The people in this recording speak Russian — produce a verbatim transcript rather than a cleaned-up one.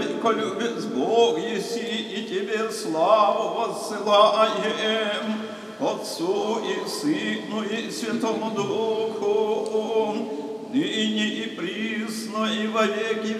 великолюбец Бог еси, и Тебе славу воссылаем, Отцу и Сыну и Святому Духу, ныне и присно, и во веки